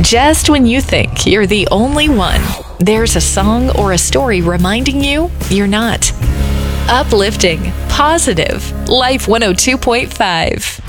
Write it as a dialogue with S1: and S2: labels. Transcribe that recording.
S1: Just when you think you're the only one, there's a song or a story reminding you you're not. Uplifting, positive, Life 102.5.